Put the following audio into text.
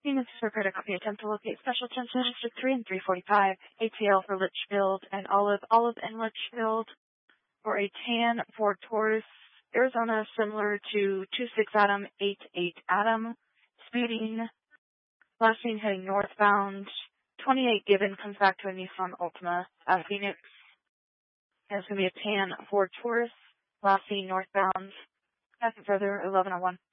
Phoenix for credit copy attempt to locate special attention District 3 and 345. ATL for Litchfield and Olive and Litchfield. For a tan for Taurus, Arizona, similar to 26 Adam, 88 Adam. Speeding. Last seen heading northbound. 28 Gibbon comes back to a Nissan Altima at Phoenix. And it's going to be a tan for Taurus. Last seen northbound. Nothing further, 1101.